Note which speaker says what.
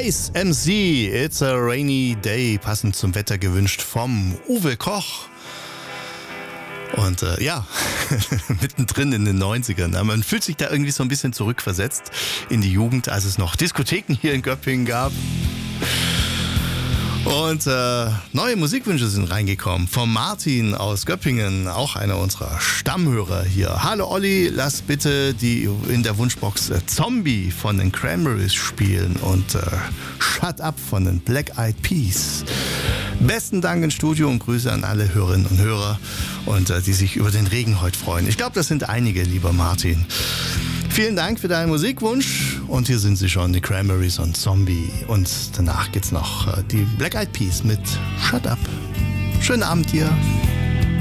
Speaker 1: Ice MC, It's a Rainy Day, passend zum Wetter gewünscht vom Uwe Koch. Und mittendrin in den 90ern. Man fühlt sich da irgendwie so ein bisschen zurückversetzt in die Jugend, als es noch Diskotheken hier in Göppingen gab. Und neue Musikwünsche sind reingekommen. Vom Martin aus Göppingen, auch einer unserer Stammhörer hier. Hallo Olli, lass bitte die in der Wunschbox Zombie von den Cranberries spielen und Shut Up von den Black Eyed Peas. Besten Dank ins Studio und Grüße an alle Hörerinnen und Hörer und die sich über den Regen heute freuen. Ich glaube, das sind einige, lieber Martin. Vielen Dank für deinen Musikwunsch und hier sind sie schon, die Cranberries und Zombie. Und danach geht's noch die Black Eyed Peas mit Shut Up. Schönen Abend dir.